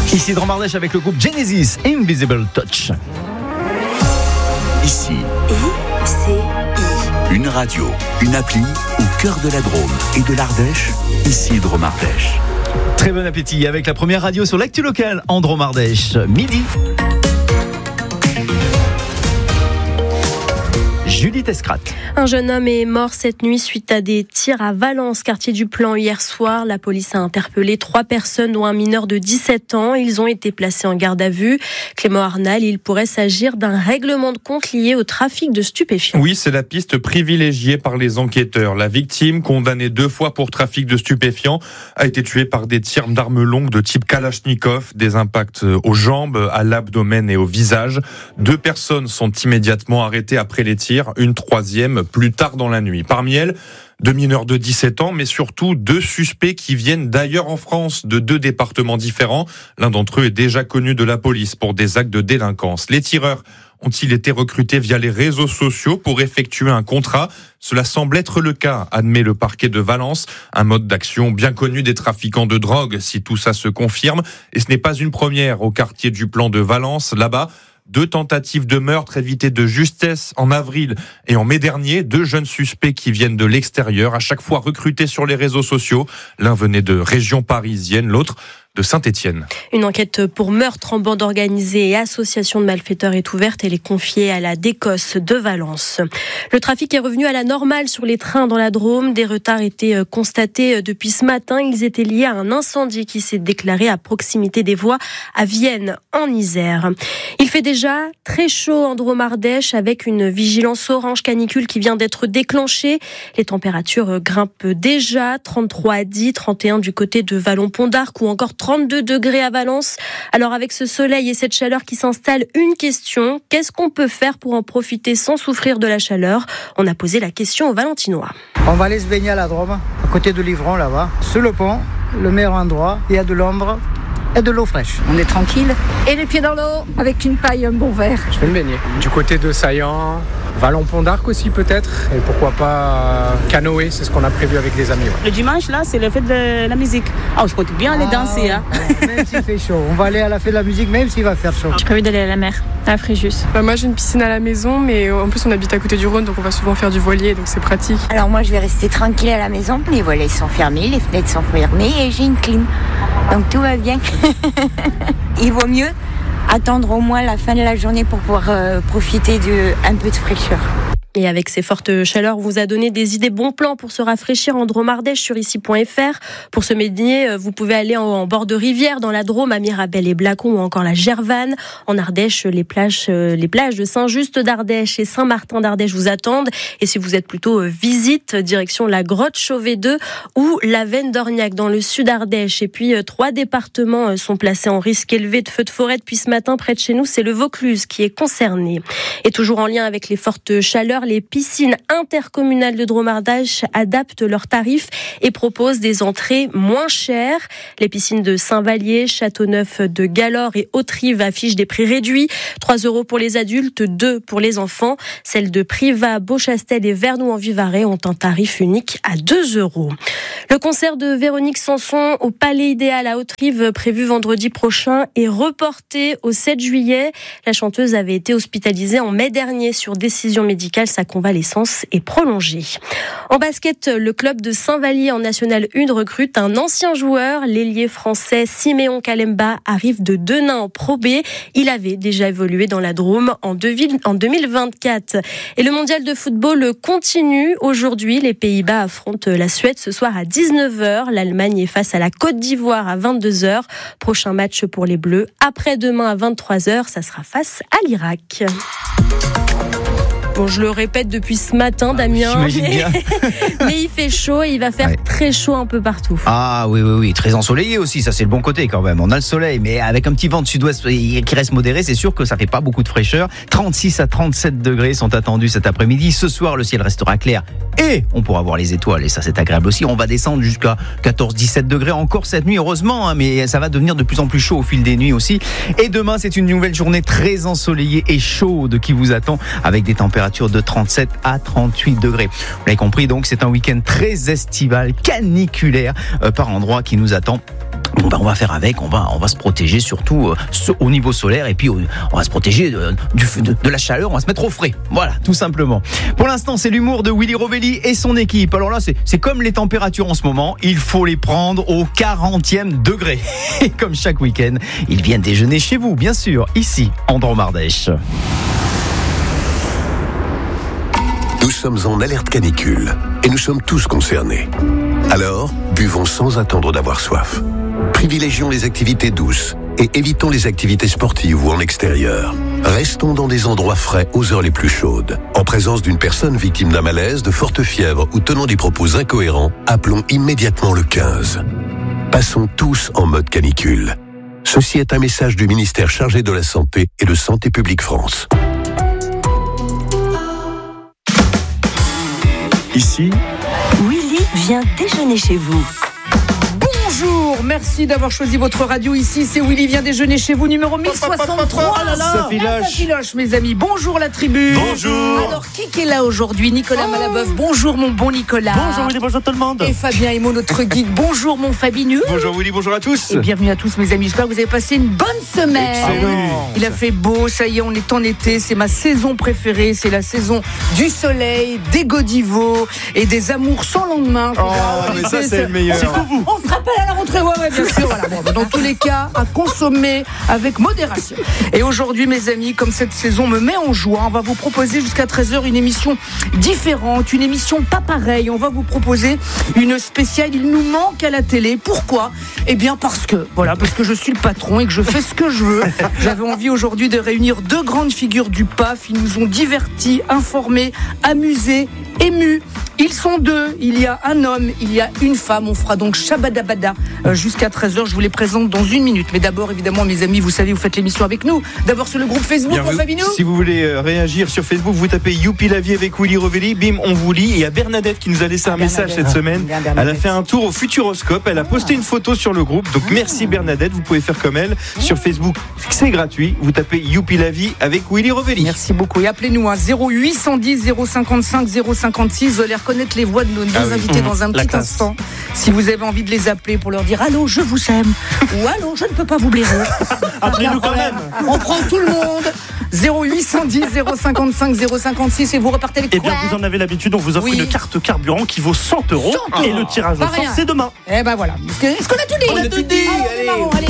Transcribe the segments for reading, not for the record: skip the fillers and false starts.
Ici Dromardèche avec le groupe Genesis, Invisible Touch. Ici, une radio, une appli au cœur de la Drôme et de l'Ardèche. Ici Dromardèche. Très bon appétit avec la première radio sur l'actu locale en Dromardèche. Midi. Judith Escrat. Un jeune homme est mort cette nuit suite à des tirs à Valence, quartier du Plan, hier soir. La police a interpellé 3 personnes, dont un mineur de 17 ans. Ils ont été placés en garde à vue. Clément Arnal, il pourrait s'agir d'un règlement de compte lié au trafic de stupéfiants. Oui, c'est la piste privilégiée par les enquêteurs. La victime, condamnée 2 fois pour trafic de stupéfiants, a été tuée par des tirs d'armes longues de type Kalachnikov, des impacts aux jambes, à l'abdomen et au visage. 2 personnes sont immédiatement arrêtées après les tirs. Une 3e plus tard dans la nuit. Parmi elles, 2 mineurs de 17 ans, mais surtout 2 suspects qui viennent d'ailleurs en France, de 2 départements différents. L'un d'entre eux est déjà connu de la police pour des actes de délinquance. Les tireurs ont-ils été recrutés via les réseaux sociaux pour effectuer un contrat ? Cela semble être le cas, admet le parquet de Valence. Un mode d'action bien connu des trafiquants de drogue, si tout ça se confirme. Et ce n'est pas une première au quartier du Plan de Valence. Là-bas, 2 tentatives de meurtre évitées de justesse en avril et en mai dernier. 2 jeunes suspects qui viennent de l'extérieur, à chaque fois recrutés sur les réseaux sociaux. L'un venait de région parisienne, l'autre de Saint-Étienne. Une enquête pour meurtre en bande organisée et association de malfaiteurs est ouverte. Elle est confiée à la DECOS de Valence. Le trafic est revenu à la normale sur les trains dans la Drôme. Des retards étaient constatés depuis ce matin. Ils étaient liés à un incendie qui s'est déclaré à proximité des voies à Vienne, en Isère. Il fait déjà très chaud en Dromardèche avec une vigilance orange canicule qui vient d'être déclenchée. Les températures grimpent déjà, 33 à 10, 31 du côté de Vallon-Pont d'Arc ou encore 32 degrés à Valence. Alors avec ce soleil et cette chaleur qui s'installe, une question, qu'est-ce qu'on peut faire pour en profiter sans souffrir de la chaleur ? On a posé la question aux Valentinois. On va aller se baigner à la Drôme, à côté de Livron là-bas, sur le pont, le meilleur endroit, il y a de l'ombre et de l'eau fraîche. On est tranquille et les pieds dans l'eau avec une paille, un bon verre. Je vais me baigner. Du côté de Saillant, Vallon-Pont d'Arc aussi peut-être, et pourquoi pas canoë, c'est ce qu'on a prévu avec des amis. Ouais. Le dimanche là, c'est le fête de la musique. Je compte bien aller danser. Même s'il fait chaud, on va aller à la fête de la musique même s'il va faire chaud. J'ai prévu d'aller à la mer, à Fréjus. Moi j'ai une piscine à la maison, mais en plus on habite à côté du Rhône, donc on va souvent faire du voilier, donc c'est pratique. Alors moi je vais rester tranquille à la maison, les volets sont fermés, les fenêtres sont fermées et j'ai une clim. Donc tout va bien. Il vaut mieux attendre au moins la fin de la journée pour pouvoir profiter un peu de fraîcheur. Et avec ces fortes chaleurs, on vous a donné des idées bons plans pour se rafraîchir en Dromardèche sur ici.fr. Pour se baigner, vous pouvez aller en bord de rivière, dans la Drôme, à Mirabel et Blacon ou encore la Gervanne. En Ardèche, les plages de Saint-Just d'Ardèche et Saint-Martin d'Ardèche vous attendent. Et si vous êtes plutôt visite, direction la grotte Chauvet 2 ou la Veine d'Orniac dans le sud Ardèche. Et puis 3 départements sont placés en risque élevé de feux de forêt depuis ce matin. Près de chez nous, c'est le Vaucluse qui est concerné. Et toujours en lien avec les fortes chaleurs, les piscines intercommunales de Dromardèche adaptent leurs tarifs et proposent des entrées moins chères. Les piscines de Saint-Vallier, Châteauneuf de Galore et Autrive affichent des prix réduits. 3 € pour les adultes, 2 pour les enfants. Celles de Privas, Beauchastel et Vernoux-en-Vivarais ont un tarif unique à 2 €. Le concert de Véronique Sanson au Palais Idéal à Autrive, prévu vendredi prochain, est reporté au 7 juillet. La chanteuse avait été hospitalisée en mai dernier sur décision médicale. Sa convalescence est prolongée. En basket, le club de Saint-Vallier en National 1 recrute un ancien joueur. L'ailier français Siméon Kalemba arrive de Denain en Pro B. Il avait déjà évolué dans la Drôme en 2024. Et le mondial de football continue. Aujourd'hui, les Pays-Bas affrontent la Suède ce soir à 19h. L'Allemagne est face à la Côte d'Ivoire à 22h. Prochain match pour les Bleus. Après-demain à 23h, ça sera face à l'Irak. Bon, je le répète depuis ce matin, Damien. J'imagine bien. Mais il fait chaud et il va faire très chaud un peu partout. Ah oui, très ensoleillé aussi, ça c'est le bon côté quand même. On a le soleil, mais avec un petit vent de sud-ouest qui reste modéré, c'est sûr que ça fait pas beaucoup de fraîcheur. 36 à 37 degrés sont attendus cet après-midi. Ce soir, le ciel restera clair et on pourra voir les étoiles et ça c'est agréable aussi. On va descendre jusqu'à 14-17 degrés encore cette nuit, heureusement, mais ça va devenir de plus en plus chaud au fil des nuits aussi. Et demain, c'est une nouvelle journée très ensoleillée et chaude qui vous attend avec des températures de 37 à 38 degrés. Vous l'avez compris, donc c'est un week-end très estival, caniculaire par endroits qui nous attend. Bon, on va faire avec, on va se protéger surtout au niveau solaire et puis on va se protéger de la chaleur, on va se mettre au frais. Voilà, tout simplement. Pour l'instant, c'est l'humour de Willy Rovelli et son équipe. Alors là, c'est comme les températures en ce moment, il faut les prendre au 40e degré. Et comme chaque week-end, ils viennent déjeuner chez vous, bien sûr, ici, en Drôme-Ardèche. Nous sommes en alerte canicule et nous sommes tous concernés. Alors, buvons sans attendre d'avoir soif. Privilégions les activités douces et évitons les activités sportives ou en extérieur. Restons dans des endroits frais aux heures les plus chaudes. En présence d'une personne victime d'un malaise, de forte fièvre ou tenant des propos incohérents, appelons immédiatement le 15. Passons tous en mode canicule. Ceci est un message du ministère chargé de la Santé et de Santé publique France. Ici, Willy vient déjeuner chez vous. Bonjour, merci d'avoir choisi votre radio. Ici, c'est Willy vient déjeuner chez vous, numéro 1063. Oh là là, Ça filoche, mes amis. Bonjour la tribu. Bonjour. Alors, qui est là aujourd'hui? Nicolas Malabeuf. Bonjour mon bon Nicolas. Bonjour Willy, bonjour tout le monde. Et Fabien Emo, notre geek. Bonjour mon Fabineux. Bonjour Willy, bonjour à tous. Et bienvenue à tous mes amis. J'espère que vous avez passé une bonne semaine. Excellent. Il a fait beau, ça y est, on est en été. C'est ma saison préférée. C'est la saison du soleil, des godivots et des amours sans lendemain. Mais ça, c'est le meilleur. C'est pour vous. On se rappelle à la rentrée, ouais, bien sûr. Voilà. Bon, dans tous les cas, à consommer avec modération. Et aujourd'hui, mes amis, comme cette saison me met en joie, on va vous proposer jusqu'à 13h une émission différente, une émission pas pareille. On va vous proposer une spéciale. Il nous manque à la télé. Pourquoi ? Eh bien, parce que je suis le patron et que je fais ce que je veux. J'avais envie aujourd'hui de réunir deux grandes figures du PAF. Ils nous ont divertis, informés, amusés, émus. Ils sont deux, il y a un homme, il y a une femme. On fera donc Shabadabada jusqu'à 13h. Je vous les présente dans une minute. Mais d'abord, évidemment, mes amis, vous savez, vous faites l'émission avec nous. D'abord sur le groupe Facebook, mon Fabinou. Si vous voulez réagir sur Facebook, vous tapez Youpi la vie avec Willy Rovelli. Bim, on vous lit. Et il y a Bernadette qui nous a laissé un message cette semaine. Elle a fait un tour au Futuroscope. Elle a posté une photo sur le groupe. Donc merci Bernadette. Vous pouvez faire comme elle. Sur Facebook, c'est gratuit. Vous tapez Youpi la vie avec Willy Rovelli. Merci beaucoup. Et appelez-nous à 0810 055 056. Vous allez reconnaître les voix de nos invités dans un petit instant. Si vous avez envie de les appeler pour leur dire allô, je vous aime ou allô, je ne peux pas vous blairer. Appelez-nous quand même. On prend tout le monde. 0810 055 056 et vous repartez avec quoi? Eh bien, vous en avez l'habitude, on vous offre une carte carburant qui vaut 100 € et le tirage au sort, c'est demain. Eh ben voilà. Est-ce qu'on a tout dit? On a tout dit. Allez.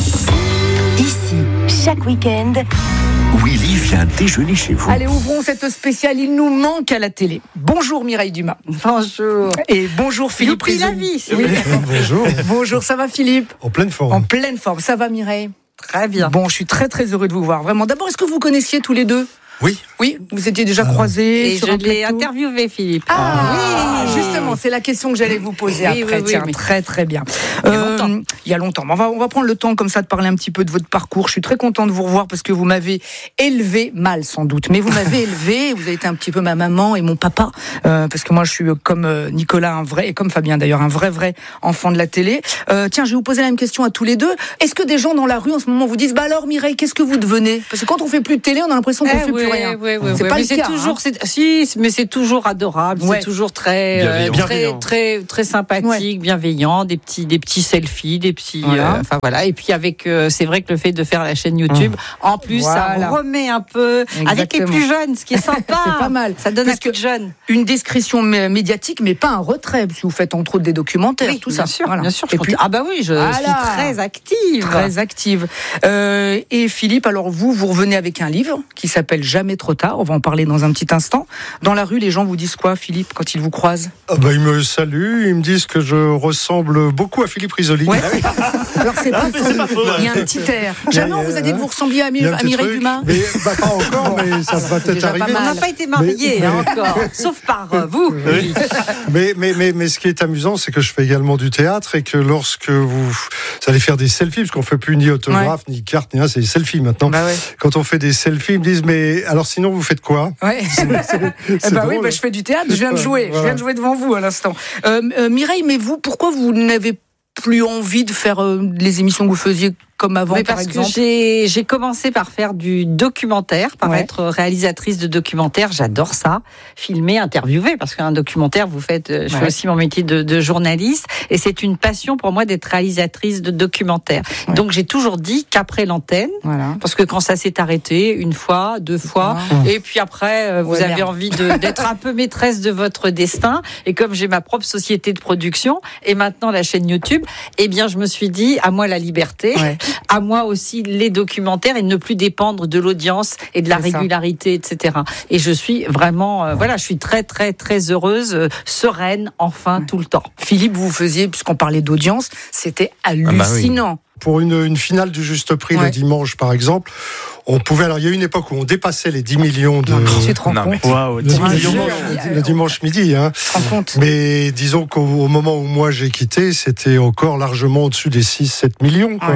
Ici, chaque week-end, Willy vient déjeuner chez vous. Allez, ouvrons cette spéciale. Il nous manque à la télé. Bonjour Mireille Dumas. Bonjour. Et bonjour Philippe. Youpi la vie. Oui. Bonjour. Bonjour, ça va Philippe? En pleine forme. En pleine forme. Ça va Mireille? Très bien. Bon, je suis très très heureux de vous voir. Vraiment. D'abord, est-ce que vous connaissiez tous les deux? Oui, vous étiez déjà croisés. Et je l'ai interviewé, Philippe. Ah, oui, justement, c'est la question que j'allais vous poser après. Tiens, très très bien. Il y a longtemps. On va prendre le temps comme ça de parler un petit peu de votre parcours. Je suis très content de vous revoir parce que vous m'avez élevé mal sans doute, mais vous m'avez élevé. Vous avez été un petit peu ma maman et mon papa, parce que moi je suis comme Nicolas un vrai et comme Fabien d'ailleurs un vrai enfant de la télé. Tiens, je vais vous poser la même question à tous les deux. Est-ce que des gens dans la rue en ce moment vous disent bah alors Mireille, qu'est-ce que vous devenez? Parce que quand on fait plus de télé, on a l'impression qu'on fait plus rien. C'est pas mais le cas. Toujours, mais c'est toujours adorable. C'est toujours très sympathique, bienveillant. Des petits selfies, des petits. Enfin voilà. Et puis avec, c'est vrai que le fait de faire la chaîne YouTube, en plus, ça remet un peu avec les plus jeunes, ce qui est sympa. C'est pas mal. Ça donne un peu de jeunes. Une discrétion médiatique, mais pas un retrait. Parce que vous faites entre autres des documentaires, tout ça. Bien sûr. Et puis, je suis très active. Très active. Et Philippe, alors vous revenez avec un livre qui s'appelle Jamais trop tard. On va en parler dans un petit instant. Dans la rue, les gens vous disent quoi, Philippe, quand ils vous croisent? Ils me saluent, ils me disent que je ressemble beaucoup à Philippe Risoli. Ouais. Alors c'est pas faux. Il y a un petit air. Jamais on vous a dit que vous ressembliez à Mireille Dumas? Mais pas encore, mais ça va peut-être arriver. On n'a pas été mariés encore, sauf par vous. Oui. Mais ce qui est amusant, c'est que je fais également du théâtre et que lorsque vous allez faire des selfies, parce qu'on ne fait plus ni autographe, ni carte, ni rien, c'est des selfies maintenant. Quand on fait des selfies, ils me disent mais alors sinon vous faites quoi? Je fais du théâtre, je viens de jouer. Je viens de jouer devant vous à l'instant. Mireille, mais vous, pourquoi vous n'avez plus envie de faire les émissions que vous faisiez comme avant, oui, par parce exemple? que j'ai commencé par faire du documentaire, par être réalisatrice de documentaire. J'adore ça, filmer, interviewer, parce qu'un documentaire, je fais aussi mon métier de journaliste, et c'est une passion pour moi d'être réalisatrice de documentaire. Donc j'ai toujours dit qu'après l'antenne, parce que quand ça s'est arrêté, une fois, deux fois, et puis après, vous avez envie d'être un peu maîtresse de votre destin, et comme j'ai ma propre société de production, et maintenant la chaîne YouTube, eh bien je me suis dit, à moi la liberté, à moi aussi les documentaires, et ne plus dépendre de l'audience et de la régularité, etc. Et je suis vraiment, je suis très très très heureuse, sereine, enfin, tout le temps. Philippe, vous faisiez, puisqu'on parlait d'audience, c'était hallucinant. Pour une finale du Juste Prix le dimanche, par exemple, on pouvait. Alors, il y a eu une époque où on dépassait les 10 millions de. Tu te rends compte? Waouh, 10 millions le dimanche midi. Hein. Tu te rends compte? Mais disons qu'au moment où moi j'ai quitté, c'était encore largement au-dessus des 6-7 millions. Quoi.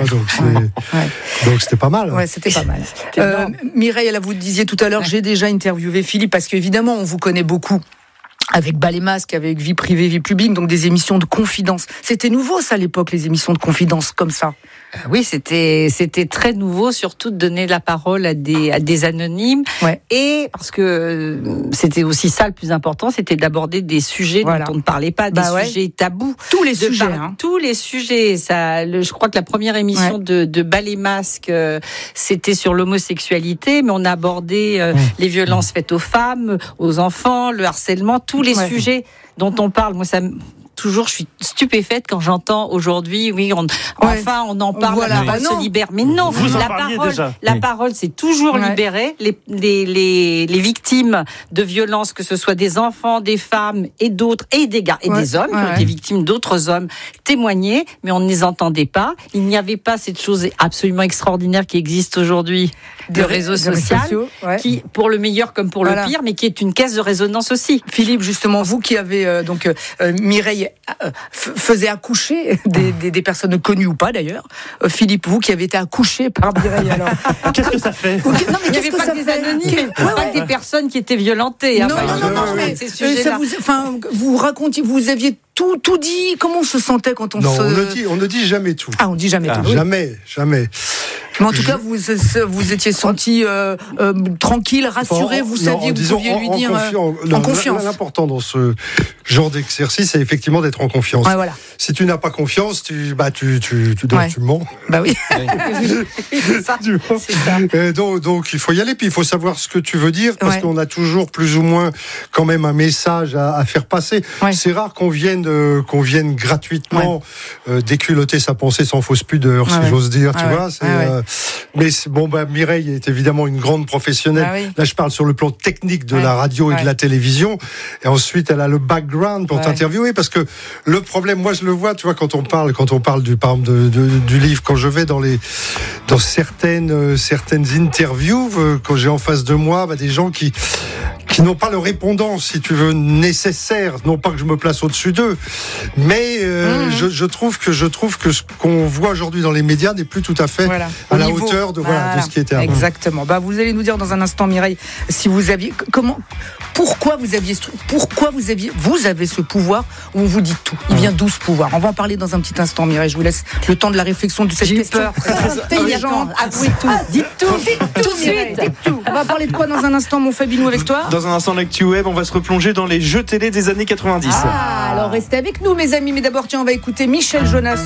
Donc c'était pas mal. Ouais, c'était pas mal. Mireille, là, vous disiez tout à l'heure, j'ai déjà interviewé Philippe, parce qu'évidemment, on vous connaît beaucoup avec Bas les masques, avec Vie privée, Vie publique, donc des émissions de confidence. C'était nouveau, ça, à l'époque, les émissions de confidence comme ça. Oui, c'était très nouveau, surtout de donner la parole à des anonymes. Et parce que c'était aussi ça le plus important, c'était d'aborder des sujets dont on ne parlait pas, des sujets tabous. Tous les sujets. Tous les sujets. Je crois que la première émission de Bas les masques, c'était sur l'homosexualité, mais on a abordé les violences faites aux femmes, aux enfants, le harcèlement, tous les sujets dont on parle. Moi, toujours, je suis stupéfaite quand j'entends aujourd'hui, on en parle, la parole se libère. Mais non, la parole c'est toujours libérée. Les victimes de violences, que ce soit des enfants, des femmes et d'autres, et des gars et des hommes, qui ont été victimes d'autres hommes, témoignaient, mais on ne les entendait pas. Il n'y avait pas cette chose absolument extraordinaire qui existe aujourd'hui, de réseaux sociaux, qui, pour le meilleur comme pour le pire, mais qui est une caisse de résonance aussi. Philippe, justement, vous qui avez Mireille faisait accoucher des personnes connues ou pas d'ailleurs. Philippe, vous qui avez été accouché par Mireille, alors qu'est-ce que ça fait? Non, mais il n'y avait pas que des anonymes, pas que des personnes qui étaient violentées. Non, mais ces sujets-là. Vous racontiez, vous aviez tout dit. Comment on se sentait quand on on ne dit jamais tout. Ah, on dit jamais tout. Jamais. Mais en tout cas, vous étiez senti tranquille, rassuré, vous saviez que vous pouviez lui dire en confiance. L'important dans ce genre d'exercice, c'est effectivement d'être en confiance. Si tu n'as pas confiance, tu mens. Bah oui. C'est ça. Donc il faut y aller, puis il faut savoir ce que tu veux dire, parce qu'on a toujours plus ou moins quand même un message à faire passer. C'est rare qu'on vienne gratuitement déculotter sa pensée sans fausse pudeur, si j'ose dire. Tu vois. Mais Mireille est évidemment une grande professionnelle. Là, je parle sur le plan technique de la radio et de la télévision. Et ensuite, elle a le background pour t'interviewer, parce que le problème, moi, je le vois, tu vois, quand on parle par exemple du livre, quand je vais dans certaines interviews, quand j'ai en face de moi des gens qui n'ont pas le répondant, si tu veux, nécessaire. Non pas que je me place au-dessus d'eux, mais je trouve que ce qu'on voit aujourd'hui dans les médias n'est plus tout à fait à la hauteur de ce qui était avant. Exactement. Vous allez nous dire dans un instant, Mireille, si vous aviez pourquoi vous avez ce pouvoir où on vous dit tout. Il vient d'où ce pouvoir? On va en parler dans un petit instant, Mireille. Je vous laisse le temps de la réflexion de cette question. Intelligente. Avouez tout. Dites tout de suite. On va parler de quoi dans un instant, mon Fabinou, avec toi? Dans un instant, l'actu web, on va se replonger dans les jeux télé des années 90. Alors restez avec nous, mes amis. Mais d'abord, on va écouter Michel Jonas